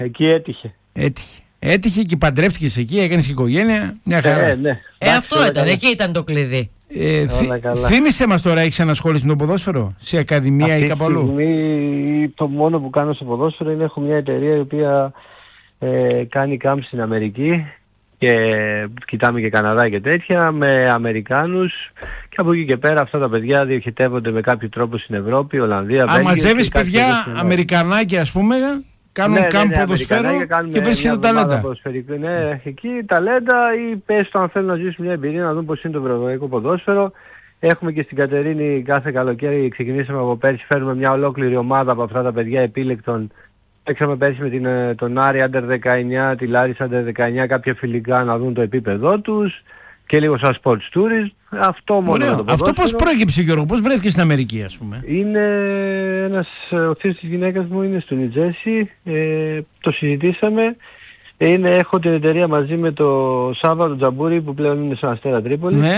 Εκεί έτυχε. Έτυχε και παντρεύτηκες εκεί, έκανες και οικογένεια. Μια χαρά. Ναι. Αυτό ήταν, εκεί ήταν το κλειδί. Θύμισε μας τώρα, έχεις ανασχόληση με το ποδόσφαιρο, σε ακαδημία ή κάπου αλλού? Αυτή τη στιγμή το μόνο που κάνω στο ποδόσφαιρο είναι έχω μια εταιρεία η οποία κάνει camp στην Αμερική και κοιτάμε και Καναδά και τέτοια με Αμερικάνους και από εκεί και πέρα αυτά τα παιδιά διοχετεύονται με κάποιο τρόπο στην Ευρώπη, Ολλανδία, Βέλγιο. Μαζεύεις παιδιά Αμερικανάκια ας πούμε, κάνουν camp ποδοσφαίρο και βρίσκεται ταλέντα. Ναι, εκεί ταλέντα ή πες το αν θέλουν να ζήσουν μια εμπειρία να δουν πώς είναι το ευρωπαϊκό ποδόσφαιρο. Έχουμε και στην Κατερίνη κάθε καλοκαίρι, ξεκινήσαμε από πέρσι, φέρνουμε μια ολόκληρη ομάδα από αυτά τα παιδιά επίλεκτων. Παίξαμε πέρσι με τον Άρη Under 19, τη Λάρισα Under 19, κάποια φιλικά να δουν το επίπεδό τους και λίγο σαν sports tourism. Αυτό μόνο. Ωραίο. Αυτό πώς προέκυψε, Γιώργο, πώς βρέθηκε στην Αμερική ας πούμε? Είναι ο θείος της γυναίκας μου είναι στο New Jersey, το συζητήσαμε. Έχω την εταιρεία μαζί με το Σάββατο Τζαμπούρη που πλέον είναι στον Αστέρα Τρίπολη. Ναι.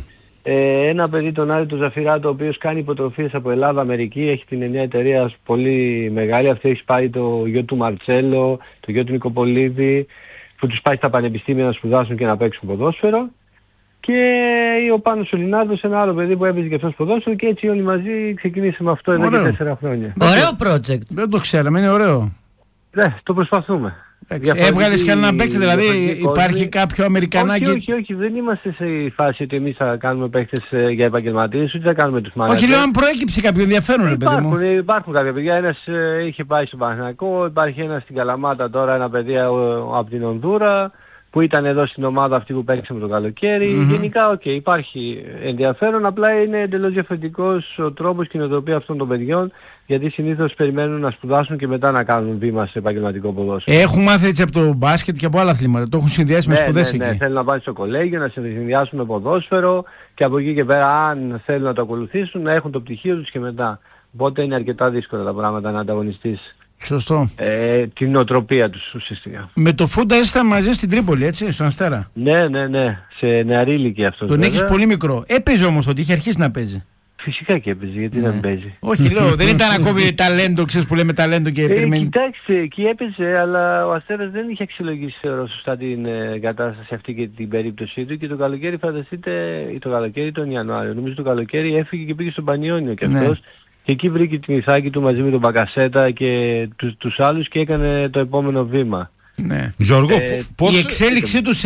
Ένα παιδί τον Άρη του Ζαφυράτο, ο οποίος κάνει υποτροφίες από Ελλάδα, Αμερική, έχει την μια εταιρεία πολύ μεγάλη. Αυτή έχει πάρει το γιο του Μαρτσέλο, το γιο του Νικοπολίδη, που τους πάει στα πανεπιστήμια να σπουδάσουν και να παίξουν ποδόσφαιρο. Και ο Πάνος ο Λινάρδος, ένα άλλο παιδί που έπαιζε και αυτός ποδόσφαιρο, και έτσι όλοι μαζί ξεκινήσαμε αυτό εδώ και 4 χρόνια. Ωραίο project. Δεν το ξέραμε, είναι ωραίο. Ναι, το προσπαθούμε. Έβγαλες κανέναν παίκτη, δηλαδή υπάρχει κάποιο Αμερικανάκι? Όχι, δεν είμαστε σε φάση ότι εμείς θα κάνουμε παίκτες για επαγγελματίες, ούτε θα κάνουμε τους μάνατζερ. Όχι, λέω αν προέκυψε κάποιο ενδιαφέρον, παιδί μου. Υπάρχουν κάποια παιδιά, ένας είχε πάει στον Παναθηναϊκό, υπάρχει ένας στην Καλαμάτα τώρα, ένα παιδί από την Ονδούρα, που ήταν εδώ στην ομάδα αυτή που παίξαμε το καλοκαίρι. Γενικά, υπάρχει ενδιαφέρον, απλά είναι εντελώς διαφορετικός ο τρόπος κοινοτροπία αυτών των παιδιών, γιατί συνήθως περιμένουν να σπουδάσουν και μετά να κάνουν βήμα σε επαγγελματικό ποδόσφαιρο. Έχουν μάθει έτσι από το μπάσκετ και από άλλα αθλήματα, το έχουν συνδυάσει με σπουδές εκεί. Ναι, θέλουν να πάνε στο κολέγιο, να συνδυάσουν με ποδόσφαιρο και από εκεί και πέρα, αν θέλουν να το ακολουθήσουν, να έχουν το πτυχίο τους και μετά. Οπότε είναι αρκετά δύσκολα τα πράγματα να ανταγωνιστείς. Σωστό. Την νοοτροπία τους ουσιαστικά. Με το Φούντα ήσασταν μαζί στην Τρίπολη, έτσι, στον Αστέρα? Ναι, σε νεαρή ηλικία αυτό. Τον έχεις πολύ μικρό. Έπαιζε όμως ότι είχε αρχίσει να παίζει? Φυσικά και έπαιζε, γιατί δεν παίζει. Όχι, λέω, δεν ήταν ακόμη ταλέντο, ξέρεις που λέμε ταλέντο και περιμένει. Κοιτάξτε, εκεί έπαιζε, αλλά ο Αστέρας δεν είχε αξιολογήσει σωστά την κατάσταση αυτή και την περίπτωσή του, και το καλοκαίρι, φανταστείτε, το καλοκαίρι τον Ιανουάριο, νομίζω το καλοκαίρι έφυγε και πήγε στον Πανιόνιο κι αυτός. Και εκεί βρήκε την ηθάκη του μαζί με τον Μπακασέτα και τους άλλους και έκανε το επόμενο βήμα. Ναι. Γιώργο, η εξέλιξή του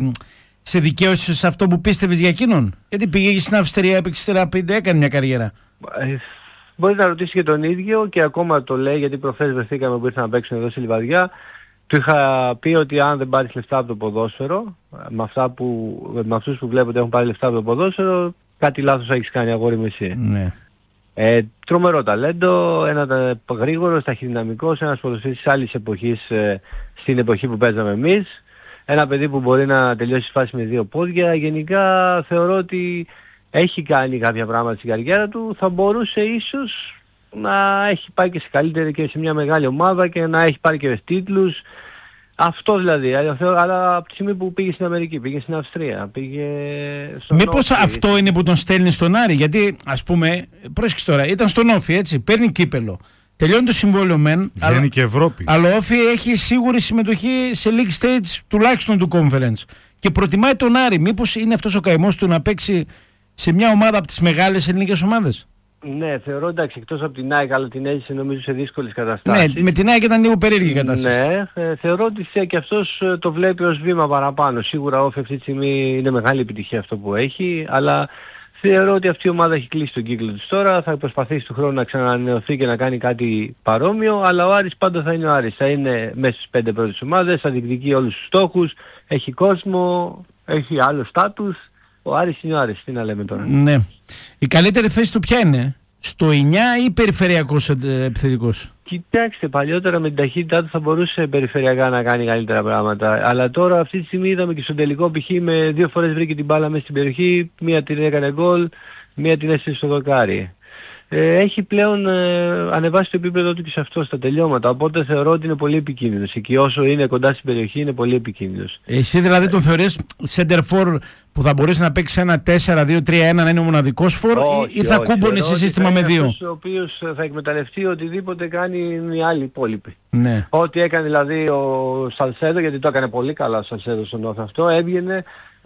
σε δικαίωσε σε αυτό που πίστευες για εκείνον? Γιατί πήγε στην Αυστρία, έπαιξε στη Ραπίντε, έκανε μια καριέρα. Μπορεί να ρωτήσει και τον ίδιο και ακόμα το λέει, γιατί προχθές βρεθήκαμε που ήρθαν να παίξουν εδώ στη Λιβαδιά. Του είχα πει ότι αν δεν πάρεις λεφτά από το ποδόσφαιρο, με αυτούς που βλέπετε έχουν πάρει λεφτά από το ποδόσφαιρο, κάτι λάθος έχεις κάνει, αγόρι μου εσύ. Ναι. Τρομερό ταλέντο, ένα γρήγορος, ταχυδυναμικός, ένας ποδοσφαιριστής άλλης εποχής στην εποχή που παίζαμε εμείς. Ένα παιδί που μπορεί να τελειώσει φάση με 2 πόδια. Γενικά θεωρώ ότι έχει κάνει κάποια πράγματα στην καριέρα του. Θα μπορούσε ίσως να έχει πάει και σε καλύτερη και σε μια μεγάλη ομάδα και να έχει πάρει και τίτλους. Αυτό δηλαδή. Αλλά από τη στιγμή που πήγε στην Αμερική, πήγε στην Αυστρία, πήγε στον Μήπως αυτό είναι που τον στέλνει στον Άρη? Γιατί ας πούμε, πρόσεξε τώρα, ήταν στον Όφη, έτσι, παίρνει κύπελο. Τελειώνει το συμβόλαιο μεν, βγαίνει και Ευρώπη. Αλλά ο Όφη έχει σίγουρη συμμετοχή σε league stage τουλάχιστον του conference. Και προτιμάει τον Άρη. Μήπως είναι αυτός ο καημός του να παίξει σε μια ομάδα από τις μεγάλες ελληνικές ομάδες? Ναι, θεωρώ, εντάξει, εκτός από την ΑΕΚ, αλλά την έζησε νομίζω σε δύσκολες καταστάσεις. Ναι, με την ΑΕΚ ήταν λίγο περίεργη η κατάσταση. Ναι, θεωρώ ότι και αυτός το βλέπει ως βήμα παραπάνω. Σίγουρα ο Όφη αυτή τη στιγμή είναι μεγάλη επιτυχία αυτό που έχει, αλλά θεωρώ ότι αυτή η ομάδα έχει κλείσει τον κύκλο της τώρα. Θα προσπαθήσει του χρόνου να ξανανεωθεί και να κάνει κάτι παρόμοιο, αλλά ο Άρης πάντα θα είναι ο Άρης. Θα είναι μέσα στις 5 πρώτες ομάδες, θα διεκδικεί όλους τους στόχους, έχει κόσμο, έχει άλλο στάτους. Ο Άρης είναι ο Άρης, τι να λέμε τώρα. Ναι. Η καλύτερη θέση του ποια είναι? Στο 9 ή περιφερειακός επιθετικός? Κοιτάξτε, παλιότερα με την ταχύτητά του θα μπορούσε περιφερειακά να κάνει καλύτερα πράγματα. Αλλά τώρα αυτή τη στιγμή είδαμε και στον τελικό π.χ. με 2 φορές βρήκε την μπάλα μέσα στην περιοχή, μία την έκανε γκολ, μία την έστειλε στο δοκάρι. έχει πλέον ανεβάσει το επίπεδο του και σε αυτό, στα τελειώματα. Οπότε θεωρώ ότι είναι πολύ επικίνδυνος. Εκεί όσο είναι κοντά στην περιοχή είναι πολύ επικίνδυνος. Εσύ δηλαδή τον θεωρείς center for που θα μπορείς να παίξεις ένα 4-2-3-1 να είναι ο μοναδικός φορ ή θα κούμπονες σε σύστημα με δύο? Αυτός ο οποίος θα εκμεταλλευτεί οτιδήποτε κάνει οι άλλοι υπόλοιποι. Ναι. Ό,τι έκανε δηλαδή ο Σαλσέδο, γιατί το έκανε πολύ καλά ο Σαλσέδο στον off αυτό, έβγαινε,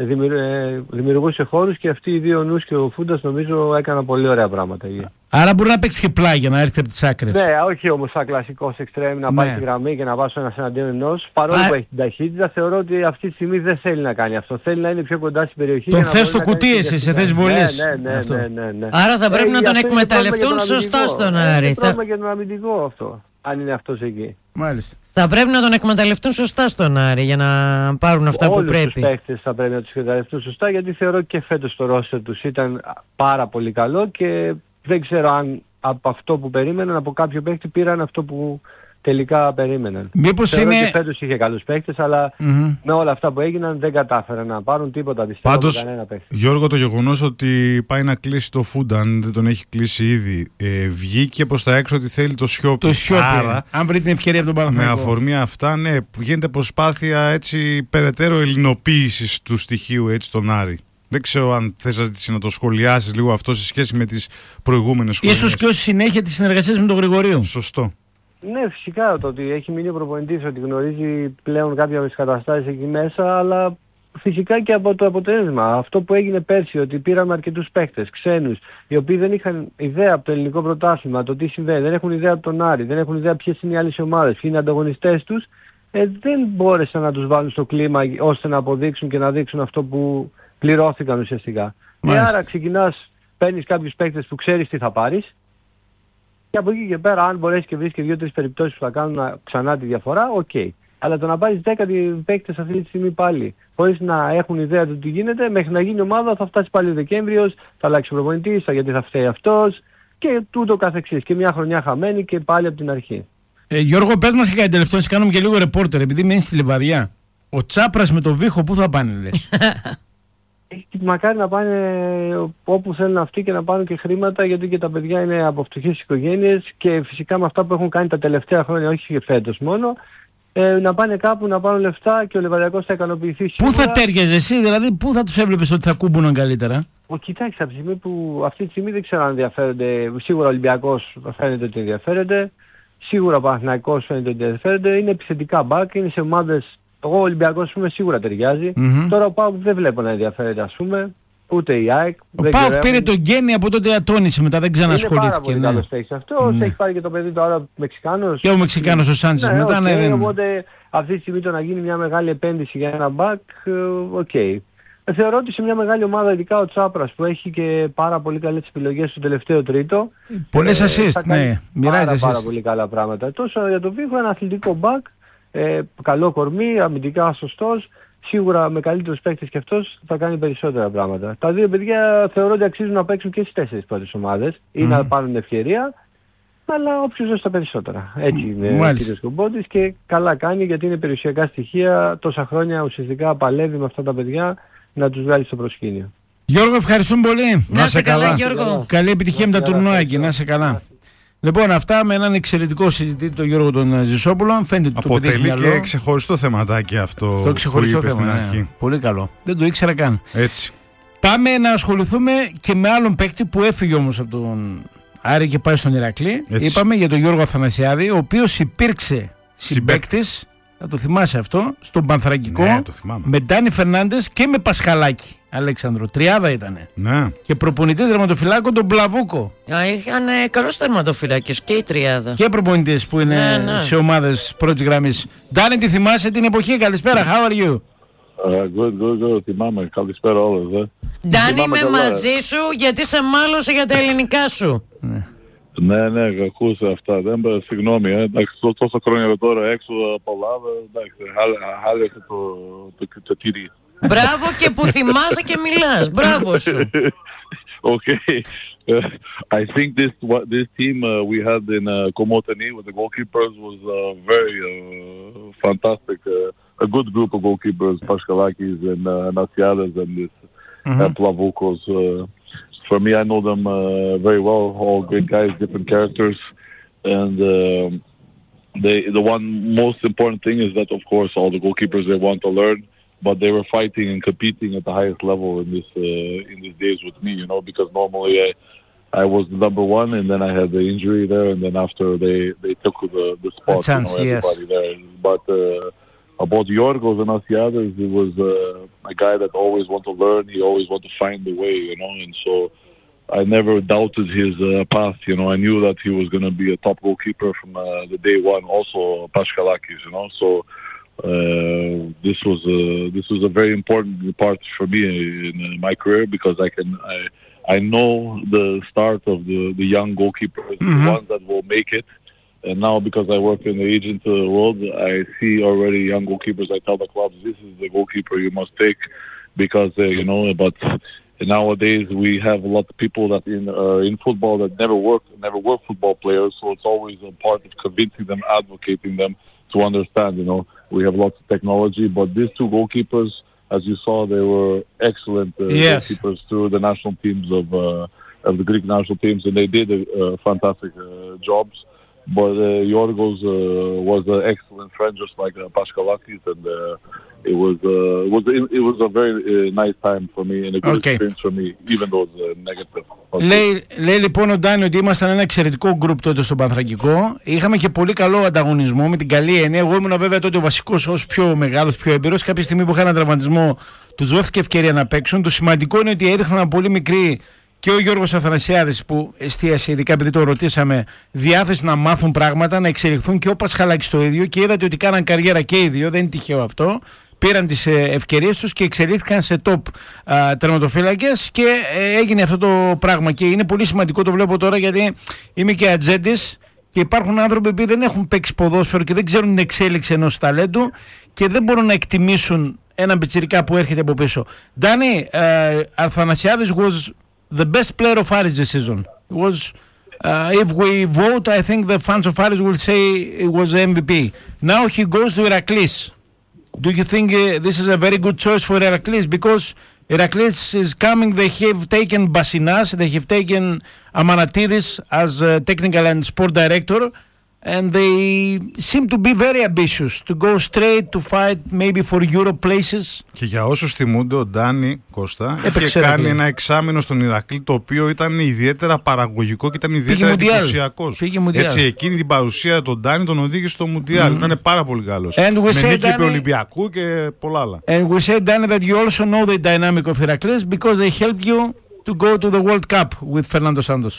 δημιουργούσε χώρους και αυτοί οι δύο νους και ο Φούντας νομίζω έκαναν πολύ ωραία πράγματα. Άρα μπορεί να παίξει και πλάγια, να έρθει από τις άκρες. Ναι, όχι όμως σαν κλασικός εξτρέμ να πάει στη γραμμή και να βάσει ένας εναντίον ενός. Παρόλο που έχει την ταχύτητα, θεωρώ ότι αυτή τη στιγμή δεν θέλει να κάνει αυτό. Θέλει να είναι πιο κοντά στην περιοχή. Τον θες στο κουτί εσύ, σε θέσεις βολής. Ναι. Άρα θα πρέπει να τον εκμεταλλευτούν σωστά στον Άρη. Είναι πρόβλημα για τον αμυντικό αυτό, αν είναι αυτός εκεί. Μάλιστα. Θα πρέπει να τον εκμεταλλευτούν σωστά στον Άρη για να πάρουν αυτά που πρέπει. Όλους τους παίκτες θα πρέπει να τους εκμεταλλευτούν σωστά, γιατί θεωρώ και φέτος το ρόστερ τους ήταν πάρα πολύ καλό και δεν ξέρω αν από αυτό που περίμεναν, από κάποιο παίκτη πήραν αυτό που τελικά περίμεναν. Μήπως θεωρώ είναι... και φέτος είχε καλούς παίκτες, αλλά με όλα αυτά που έγιναν δεν κατάφεραν να πάρουν τίποτα, πιστεύω, πάντως, από κανένα παίκτη. Γιώργο, το γεγονός ότι πάει να κλείσει το Φούντα, αν δεν τον έχει κλείσει ήδη, βγήκε προς τα έξω ότι θέλει το Σιόπι. Το Σιόπι, άρα, αν βρει την ευκαιρία από τον Παναθηναϊκό. Με αφορμή αυτά, ναι, γίνεται προσπάθεια έτσι περαιτέρω ελληνοποίησης του στοιχείου έτσι στον Άρη. Δεν ξέρω αν θες να το σχολιάσεις λίγο αυτό σε σχέση με τις προηγούμενες χρονιές. Ίσως και ως συνέχεια της συνεργασίας με τον Γρηγορίου. Σωστό. Ναι, φυσικά το ότι έχει μείνει ο προπονητής, ότι γνωρίζει πλέον κάποια από τις καταστάσεις εκεί μέσα, αλλά φυσικά και από το αποτέλεσμα. Αυτό που έγινε πέρσι, ότι πήραμε αρκετούς παίκτες, ξένους, οι οποίοι δεν είχαν ιδέα από το ελληνικό πρωτάθλημα, το τι συμβαίνει, δεν έχουν ιδέα από τον Άρη, δεν έχουν ιδέα ποιες είναι οι άλλες ομάδες, ποιοι είναι οι ανταγωνιστές τους, δεν μπόρεσαν να τους βάλουν στο κλίμα ώστε να αποδείξουν και να δείξουν αυτό που πληρώθηκαν ουσιαστικά. Άρα ξεκινάς, παίρνεις κάποιους παίκτες που ξέρεις τι θα πάρεις και από εκεί και πέρα, αν μπορέσεις και βρεις και 2-3 περιπτώσεις που θα κάνουν ξανά τη διαφορά, οκ. Αλλά το να πάρεις 10 παίκτες αυτή τη στιγμή πάλι, χωρίς να έχουν ιδέα του τι γίνεται, μέχρι να γίνει ομάδα θα φτάσει πάλι ο Δεκέμβριος, θα αλλάξει ο προπονητής, γιατί θα φταίει αυτός και τούτο καθεξής. Και μια χρονιά χαμένη και πάλι από την αρχή. Γιώργο, πες μας και κάτι τελευταίο, να κάνουμε και λίγο ρεπόρτερ, επειδή μένεις στη Λιβαδιά. Ο Τσάπρας με το Βίχο πού θα πάνε, λες? Μακάρι να πάνε όπου θέλουν αυτοί και να πάρουν και χρήματα, γιατί και τα παιδιά είναι από φτωχές οικογένειες και φυσικά με αυτά που έχουν κάνει τα τελευταία χρόνια, όχι και φέτος μόνο, να πάνε κάπου να πάρουν λεφτά και ο Λιβαδιακός θα ικανοποιηθεί σίγουρα. Πού θα τέριαζε εσύ, δηλαδή πού θα τους έβλεπες ότι θα κούμπουναν καλύτερα? Κοιτάξτε, από τη στιγμή που αυτή τη στιγμή δεν ξέρω αν ενδιαφέρονται, σίγουρα ο Ολυμπιακός φαίνεται ότι ενδιαφέρεται, σίγουρα ο Παναθηναϊκός φαίνεται ότι ενδιαφέρεται, είναι επιθετικά μπακ, είναι σε ομάδες. Ο Ολυμπιακός σίγουρα ταιριάζει. Τώρα ο ΠΑΟΚ δεν βλέπω να ενδιαφέρεται, ας πούμε, ούτε η ΑΕΚ. Ο ΠΑΟΚ πήρε τον Γκένι, από τότε ατώνησε, μετά δεν ξανασχολήθηκε. Είναι πάρα πολύ καλός παίκτης αυτός. Έχει πάρει και το παιδί τώρα Μεξικάνος. Και ο Μεξικάνος ο Σάντσες μετά. Ναι, οπότε αυτή τη στιγμή το να γίνει μια μεγάλη επένδυση για ένα μπακ, οκ. Θεωρώ ότι σε μια μεγάλη ομάδα, ειδικά ο Τσάπρας που έχει και πάρα πολύ καλές επιλογές στο τελευταίο τρίτο. Πολλές assist, ναι. Μοιράζει πάρα πολύ καλά πράγματα. Τόσο για το Βίχο, ένα αθλητικό μπακ. Καλό κορμί, αμυντικά σωστός, σίγουρα με καλύτερους παίκτες και αυτός θα κάνει περισσότερα πράγματα. Τα δύο παιδιά θεωρώ ότι αξίζουν να παίξουν και στις 4 πρώτες ομάδες ή να πάρουν ευκαιρία, αλλά όποιος δώσει τα περισσότερα. Έτσι είναι ο κύριος Κομπότης και καλά κάνει, γιατί είναι περιουσιακά στοιχεία, τόσα χρόνια ουσιαστικά παλεύει με αυτά τα παιδιά να τους βγάλει στο προσκήνιο. Γιώργο, ευχαριστούμε πολύ. Να σε καλά, Γιώργο. Καλή επιτυχία με τα τουρνουά εκεί, να σε καλά. Λοιπόν, αυτά με έναν εξαιρετικό συζητητή, τον Γιώργο τον Ζησόπουλο. Φαίνεται ότι αποτελεί το και ξεχωριστό θεματάκι αυτό ξεχωριστό που είπε στην αρχή. Ναι. Πολύ καλό. Δεν το ήξερα καν. Έτσι. Πάμε να ασχοληθούμε και με άλλον παίκτη που έφυγε όμως από τον Άρη και πάει στον Ηρακλή. Έτσι. Είπαμε για τον Γιώργο Αθανασιάδη, ο οποίος υπήρξε συμπαίκτης, θα το θυμάσαι αυτό, στον Πανθρακικό, ναι, με Ντάνι Φερνάντες και με Πασχαλάκη. Αλέξανδρο, τριάδα ήτανε. Ναι. Και προπονητή τερματοφυλάκων τον Πλαβούκο. Είχαν καλούς τερματοφυλάκες και η τριάδα. Και προπονητές που είναι σε ομάδες πρώτης γραμμής. Ντάνι, τη θυμάσαι την εποχή? Καλησπέρα, how are you? Good. Θυμάμαι. Καλησπέρα όλες. Ντάνι, είμαι μαζί σου γιατί σε μάλωσε για τα ελληνικά σου. Ναι, ακούσα αυτά. Συγγνώμη, εντάξει, τόσα χρόνια τώρα έξω από Ελλάδα, εντάξει, χάλιασε το τυρί. Μπράβο και που θυμάσαι και μιλάς. Μπράβο σου. Okay. I think this team we had in Komotani with the goalkeepers was very fantastic. A good group of goalkeepers, Paschalakis and Nasiades and this Plavukos. for me, I know them very well. All great guys, different characters, and the one most important thing is that, of course, all the goalkeepers, they want to learn, but they were fighting and competing at the highest level in these days with me, you know, because normally I was the number one, and then I had the injury there, and then after they took the spot, chance, you know, everybody there. But about Yorgos Athanasiadis, he was a guy that always wanted to learn. He always wanted to find the way, you know, and so I never doubted his path. You know, I knew that he was going to be a top goalkeeper from the day one. Also, Paschalakis, you know, so this was a very important part for me in my career, because I know the start of the young goalkeepers, the ones that will make it. And now, because I work in the agent world, I see already young goalkeepers. I tell the clubs, this is the goalkeeper you must take, because, you know, but nowadays we have a lot of people that in football that never were football players. So it's always a part of convincing them, advocating them to understand, you know. We have lots of technology, but these two goalkeepers, as you saw, they were excellent goalkeepers through the national teams of the Greek national teams, and they did fantastic jobs. But Yorgos was an excellent friend, just like Paschalakis, and it was a very nice time for me and a good experience for me, even though it was negative. Λέει λοιπόν ο Ντάνι ότι ήμασταν ένα εξαιρετικό γκρουπ τότε στον Πανθρακικό. Είχαμε και πολύ καλό ανταγωνισμό, με την καλή έννοια. Εγώ ήμουν βέβαια τότε ο βασικός, ως πιο μεγάλος, πιο έμπειρος. Κάποια στιγμή που είχα έναν τραυματισμό, τους δόθηκε ευκαιρία να παίξουν. Το σημαντικό είναι ότι έδειχναν πολύ μικρή, και ο Γιώργος Αθανασιάδης που εστίασε, ειδικά επειδή το ρωτήσαμε, διάθεση να μάθουν πράγματα, να εξελιχθούν, και ο Πασχαλάκης το ίδιο, και είδατε ότι κάναν καριέρα και οι δύο, δεν είναι τυχαίο αυτό. Πήραν τις ευκαιρίες τους και εξελίχθηκαν σε top τερματοφύλακες, και έγινε αυτό το πράγμα. Και είναι πολύ σημαντικό, το βλέπω τώρα, γιατί είμαι και ατζέντης και υπάρχουν άνθρωποι που δεν έχουν παίξει ποδόσφαιρο και δεν ξέρουν την εξέλιξη ενός ταλέντου και δεν μπορούν να εκτιμήσουν έναν πιτσιρικά που έρχεται από πίσω. Ντάνι, Αθανασιάδης was the best player of Aris this season. It was, if we vote, I think the fans of Aris will say it was the MVP. Now he goes to Iraklis. Do you think this is a very good choice for Iraklis? Because Iraklis is coming, they have taken Basinas, they have taken Amanatidis as technical and sport director, and they seem to be very ambitious to go straight to fight maybe for Europe places. Και για όσους θυμούνται, ο Ντάνι Κώστα είχε κάνει ένα εξάμηνο στον Ηρακλή, το οποίο ήταν ιδιαίτερα παραγωγικό και ήταν ιδιαίτερα εντυπωσιακός. Έτσι, εκείνη την παρουσία τον Ντάνι τον οδήγησε στο Μουντιάλ. Ήταν πάρα πολύ καλός. Με νίκη επί Ολυμπιακού και πολλά άλλα. And we said, Danny, that you also know the dynamic of Iraklis because they helped you to go to the World Cup with Fernando Santos.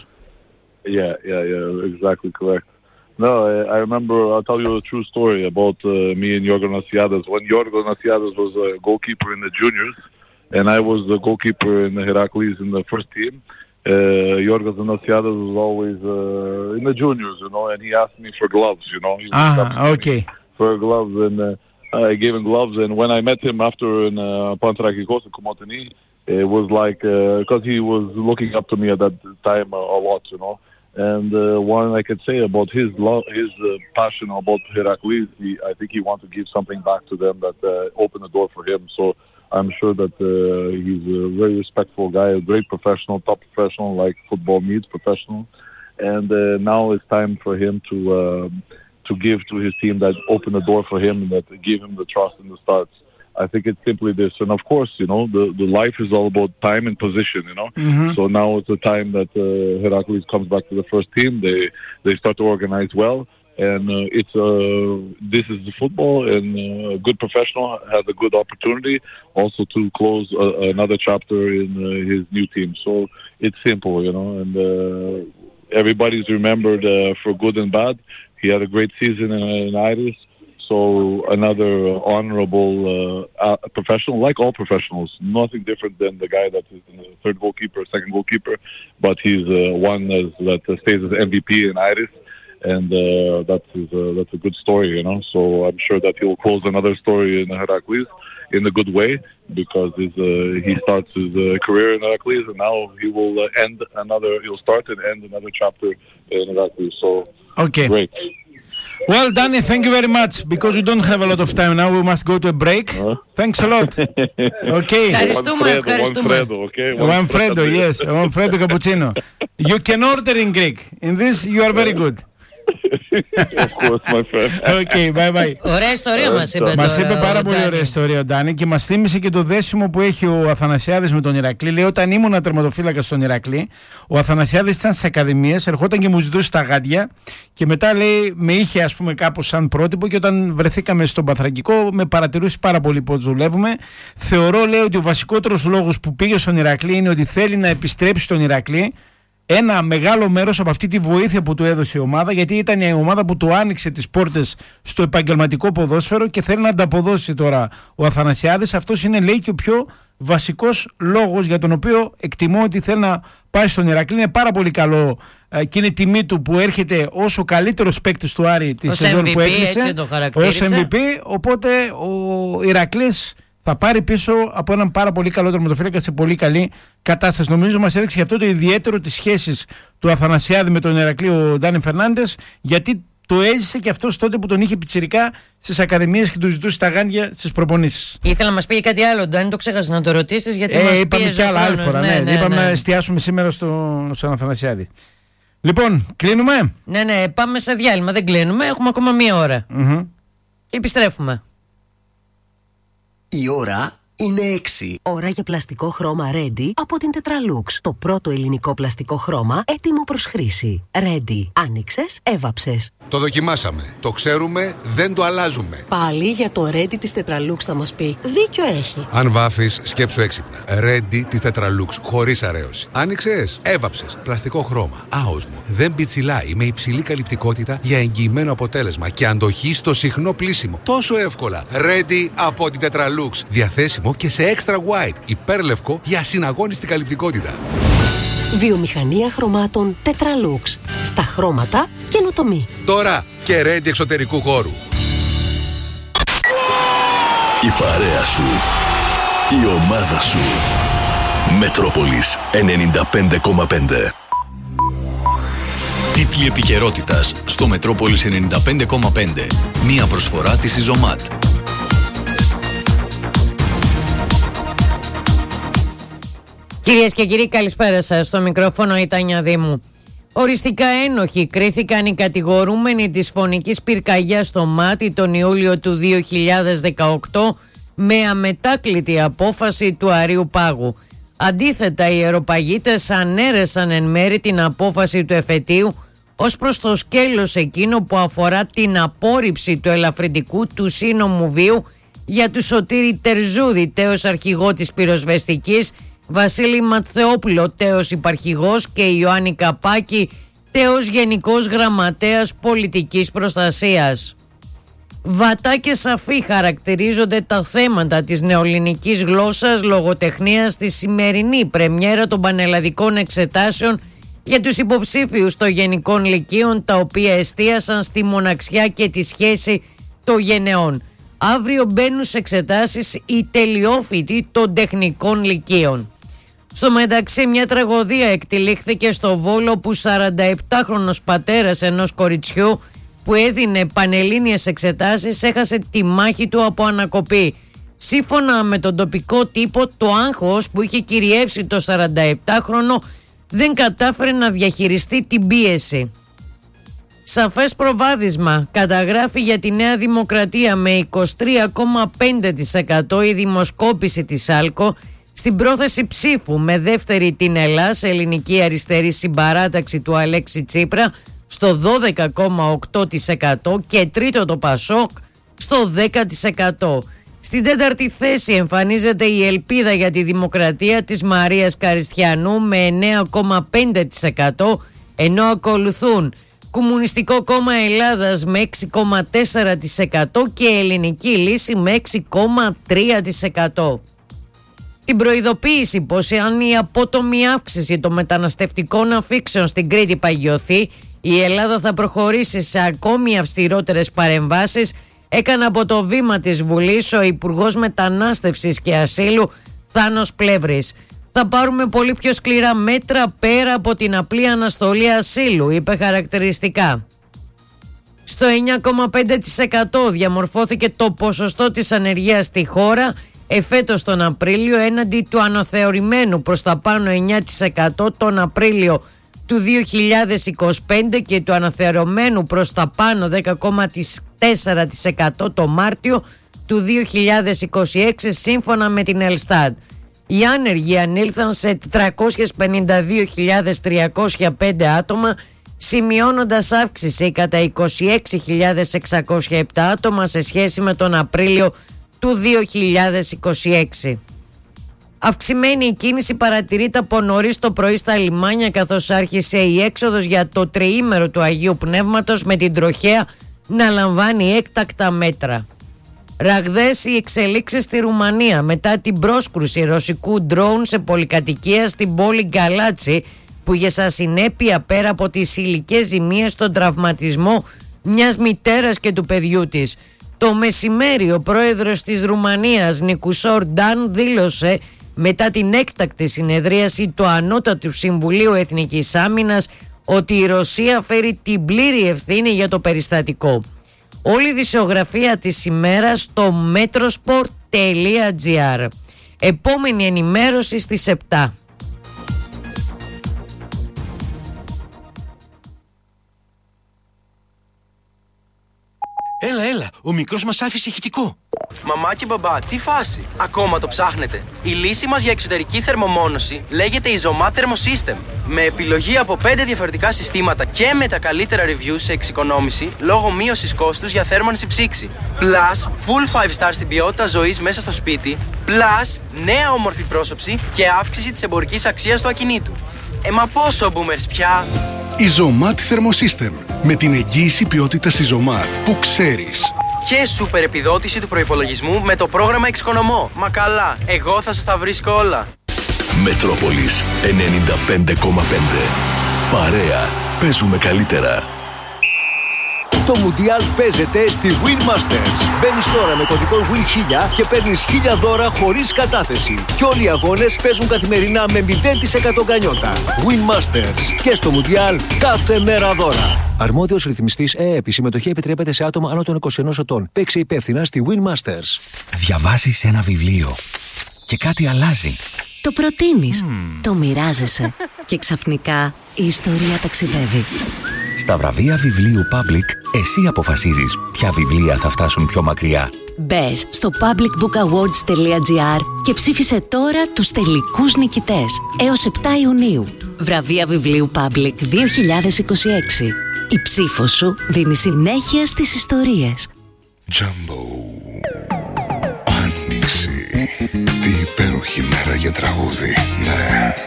Yeah, exactly correct. No, I remember, I'll tell you a true story about me and Yorgos Athanasiadis. When Yorgos Athanasiadis was a goalkeeper in the juniors, and I was the goalkeeper in the Herakles in the first team, Yorgos Athanasiadis was always in the juniors, you know, and he asked me for gloves, you know. For gloves, and I gave him gloves, and when I met him after in Pantrakikos in Komotini, it was like, because he was looking up to me at that time a lot, you know. And one I could say about his passion about Herakles, I think he wanted to give something back to them that opened the door for him. So I'm sure that he's a very respectful guy, a great professional, top professional, like football needs professional. And now it's time for him to give to his team that opened the door for him and that gave him the trust in the starts. I think it's simply this. And of course, you know, the life is all about time and position, you know. So now it's the time that Herakles comes back to the first team. They start to organize well. And this is the football, and a good professional has a good opportunity also to close another chapter in his new team. So it's simple, you know, and everybody's remembered for good and bad. He had a great season in Iris. So another honorable professional, like all professionals, nothing different than the guy that is the third goalkeeper, second goalkeeper, but he's one that stays as MVP in Iris, and that's a good story, you know. So I'm sure that he'll close another story in Herakles in a good way, because he starts his career in Herakles, and now he'll start and end another chapter in Herakles. So great. Well, Danny, thank you very much. Because we don't have a lot of time now, we must go to a break. Thanks a lot. Okay. Ευχαριστούμε. One Fredo, yes. One Fredo cappuccino. You can order in Greek. In this, you are very good. Of course, my friend. Okay, bye bye. Ωραία ιστορία μας είπε. Μας είπε πάρα πολύ ωραία ιστορία ο Ντάνη και μας θύμισε και το δέσιμο που έχει ο Αθανασιάδης με τον Ηρακλή. Λέει, όταν ήμουν τερματοφύλακας στον Ηρακλή, ο Αθανασιάδης ήταν στις ακαδημίες, ερχόταν και μου ζητούσε τα γάντια και μετά, λέει, με είχε, ας πούμε, κάπως σαν πρότυπο, και όταν βρεθήκαμε στον Παθρακικό με παρατηρούσε πάρα πολύ πώς δουλεύουμε. Θεωρώ, λέει, ότι ο βασικότερος λόγος που πήγε στον Ηρακλή είναι ότι θέλει να επιστρέψει στον Ηρακλή ένα μεγάλο μέρος από αυτή τη βοήθεια που του έδωσε η ομάδα, γιατί ήταν η ομάδα που του άνοιξε τις πόρτες στο επαγγελματικό ποδόσφαιρο και θέλει να ανταποδώσει τώρα ο Αθανασιάδης. Αυτός είναι, λέει, και ο πιο βασικός λόγος για τον οποίο εκτιμώ ότι θέλει να πάει στον Ηρακλή. Είναι πάρα πολύ καλό και είναι τιμή του που έρχεται ως ο καλύτερος παίκτης του Άρη τη σεζόν που έκλεισε, ως MVP, οπότε ο Ηρακλής θα πάρει πίσω από έναν πάρα πολύ καλό τερματοφύλακα σε πολύ καλή κατάσταση. Νομίζω μας έδειξε αυτό το ιδιαίτερο της σχέσης του Αθανασιάδη με τον Ηρακλή ο Ντάνι Φερνάντες, γιατί το έζησε και αυτός τότε που τον είχε πιτσιρικά στις ακαδημίες και του ζητούσε τα γάντια στις προπονήσεις. Ήθελα να μας πει κάτι άλλο, Ντάνι, το ξέχασα να το ρωτήσεις, γιατί μας είπαμε κι άλλα άλλη φορά. Ναι. Είπαμε να εστιάσουμε σήμερα στον Αθανασιάδη. Λοιπόν, κλείνουμε. Ναι, πάμε σε διάλειμμα. Δεν κλείνουμε, έχουμε ακόμα μία ώρα. Και επιστρέφουμε. Η ώρα είναι 6. Ώρα για πλαστικό χρώμα Ready από την Tetralux. Το πρώτο ελληνικό πλαστικό χρώμα έτοιμο προς χρήση. Ready. Άνοιξες, έβαψες. Το δοκιμάσαμε. Το ξέρουμε, δεν το αλλάζουμε. Πάλι για το Ready της Tetralux θα μας πει. Δίκιο έχει. Αν βάφεις, σκέψου έξυπνα. Ready της Tetralux, χωρίς αρέωση. Άνοιξες, έβαψες. Πλαστικό χρώμα. Άοσμο. Δεν πιτσιλάει, με υψηλή καλυπτικότητα για εγγυημένο αποτέλεσμα και αντοχή στο συχνό πλύσιμο. Τόσο εύκολα. Ready από την Tetralux. Διαθέσιμο και σε extra white. Υπέρλευκο για ασυναγώνιστη καλυπτικότητα. Βιομηχανία χρωμάτων Tetralux. Στα χρώματα καινοτομή. Τώρα και Ready εξωτερικού χώρου. Η παρέα σου. Η ομάδα σου. Μετρόπολης 95,5. Τίτλοι επικαιρότητας στο Μετρόπολης 95,5. Μία προσφορά της Ιζωμάτ. Κυρίες και κύριοι, καλησπέρα σας. Στο μικρόφωνο η Τάνια Δήμου. Οριστικά ένοχοι κρίθηκαν οι κατηγορούμενοι της φωνικής πυρκαγιάς στο Μάτι τον Ιούλιο του 2018 με αμετάκλητη απόφαση του Αρείου Πάγου. Αντίθετα, οι αεροπαγίτες ανέρεσαν εν μέρη την απόφαση του εφετείου ως προς το σκέλος εκείνο που αφορά την απόρριψη του ελαφρυντικού του σύνομου βίου για του Σωτήρη Τερζούδη, τέος αρχηγό της πυροσβεστικής, Βασίλη Ματθεόπουλο, τέος υπαρχηγός, και Ιωάννη Καπάκη, τέος γενικός γραμματέας πολιτικής προστασίας. Βατά και σαφή χαρακτηρίζονται τα θέματα της νεοελληνικής γλώσσας λογοτεχνίας στη σημερινή πρεμιέρα των πανελλαδικών εξετάσεων για τους υποψήφιους των γενικών λυκείων, τα οποία εστίασαν στη μοναξιά και τη σχέση των γενεών. Αύριο μπαίνουν σε εξετάσεις οι τελειόφοιτοι των τεχνικών λυκείων. Στο μεταξύ, μια τραγωδία εκτυλίχθηκε στο Βόλο, που 47χρονος πατέρας ενός κοριτσιού που έδινε πανελλήνιες εξετάσεις έχασε τη μάχη του από ανακοπή. Σύμφωνα με τον τοπικό τύπο, το άγχος που είχε κυριεύσει το 47χρονο δεν κατάφερε να διαχειριστεί την πίεση. Σαφές προβάδισμα καταγράφει για τη Νέα Δημοκρατία με 23,5% η δημοσκόπηση της ΑΛΚΟ στην πρόθεση ψήφου, με δεύτερη την ΕΛΑΣ, ελληνική αριστερή συμπαράταξη του Αλέξη Τσίπρα, στο 12,8% και τρίτο το ΠΑΣΟΚ στο 10%. Στην τέταρτη θέση εμφανίζεται η Ελπίδα για τη Δημοκρατία της Μαρίας Καριστιανού με 9,5%, ενώ ακολουθούν Κομμουνιστικό Κόμμα Ελλάδας με 6,4% και Ελληνική Λύση με 6,3%. Την προειδοποίηση πως εάν η απότομη αύξηση των μεταναστευτικών αφήξεων στην Κρήτη παγιωθεί, η Ελλάδα θα προχωρήσει σε ακόμη αυστηρότερες παρεμβάσεις, έκανε από το βήμα της Βουλής ο Υπουργός Μετανάστευσης και Ασύλου Θάνος Πλεύρης. Θα πάρουμε πολύ πιο σκληρά μέτρα πέρα από την απλή αναστολή ασύλου, είπε χαρακτηριστικά. Στο 9,5% διαμορφώθηκε το ποσοστό της ανεργίας στη χώρα εφέτος τον Απρίλιο, έναντι του αναθεωρημένου προς τα πάνω 9% τον Απρίλιο του 2025 και του αναθεωρημένου προς τα πάνω 10,4% το Μάρτιο του 2026, σύμφωνα με την Ελστάτ. Οι άνεργοι ανήλθαν σε 452.305 άτομα, σημειώνοντας αύξηση κατά 26.607 άτομα σε σχέση με τον Απρίλιο του 2026. Αυξημένη η κίνηση παρατηρείται από νωρίς το πρωί στα λιμάνια, καθώς άρχισε η έξοδος για το τριήμερο του Αγίου Πνεύματος, με την τροχέα να λαμβάνει έκτακτα μέτρα. Ραγδαίες οι εξελίξεις στη Ρουμανία μετά την πρόσκρουση ρωσικού ντρόουν σε πολυκατοικία στην πόλη Γκαλάτσι, που είχε σαν συνέπεια, πέρα από τις υλικές ζημίες, τον τραυματισμό μιας μητέρας και του παιδιού της. Το μεσημέρι ο πρόεδρος της Ρουμανίας, Νικουσόρ Ντάν, δήλωσε μετά την έκτακτη συνεδρίαση του Ανώτατου Συμβουλίου Εθνικής Άμυνας ότι η Ρωσία φέρει την πλήρη ευθύνη για το περιστατικό. Όλη η δισεογραφία της ημέρας στο metrosport.gr. Επόμενη ενημέρωση στις 7. Έλα, ο μικρός μας άφησε ηχητικό. Μαμά και μπαμπά, τι φάση? Ακόμα το ψάχνετε? Η λύση μας για εξωτερική θερμομόνωση λέγεται Isomat Thermosystem. Με επιλογή από 5 διαφορετικά συστήματα και με τα καλύτερα reviews σε εξοικονόμηση λόγω μείωσης κόστους για θέρμανση ψήξη. Plus, full 5 star στην ποιότητα ζωής μέσα στο σπίτι. Plus, νέα όμορφη πρόσωψη και αύξηση της εμπορικής αξίας του ακινήτου. Μα πόσο boomers πια? Isomat Thermosystem. Με την εγγύηση ποιότητας Isomat που ξέρεις. Και σούπερ επιδότηση του προϋπολογισμού με το πρόγραμμα Εξοικονομώ. Μα καλά, εγώ θα σας τα βρίσκω όλα. Μετρόπολης 95,5. Παρέα, παίζουμε καλύτερα. Το Μουντιάλ παίζεται στη Win Masters. Μπαίνεις τώρα με κωδικό WIN1000 και παίρνεις 1000 δώρα χωρίς κατάθεση. Και όλοι οι αγώνες παίζουν καθημερινά με 0% γκανιότα. Win Masters. Και στο Μουντιάλ κάθε μέρα δώρα. Αρμόδιος ρυθμιστής ΕΕΠ. Η συμμετοχή επιτρέπεται σε άτομα άνω των 21 ετών. Παίξε υπεύθυνα στη Win Masters. Διαβάζεις ένα βιβλίο και κάτι αλλάζει. Το προτείνεις, το μοιράζεσαι και ξαφνικά η ιστορία ταξιδεύει. Στα βραβεία βιβλίου Public, εσύ αποφασίζεις ποια βιβλία θα φτάσουν πιο μακριά. Μπες στο publicbookawards.gr και ψήφισε τώρα τους τελικούς νικητές έως 7 Ιουνίου. Βραβεία βιβλίου Public 2026. Η ψήφος σου δίνει συνέχεια στις ιστορίες. Jumbo. Άνοιξη. Τι υπέροχη μέρα για τραγούδι. Ναι.